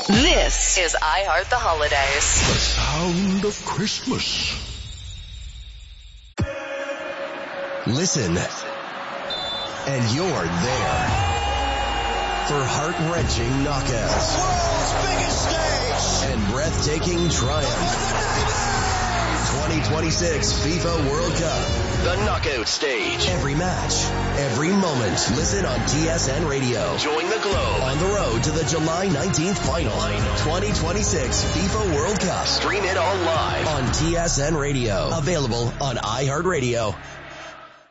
This is I Heart the Holidays. The sound of Christmas. Listen, and you're there for heart-wrenching knockouts, world's biggest stage, and breathtaking triumph. 2026 FIFA World Cup, the knockout stage. Every match, every moment. Listen on TSN Radio. Join the Globe on the road to the July 19th final. 2026 FIFA World Cup. Stream it all live on TSN Radio. Available on iHeartRadio.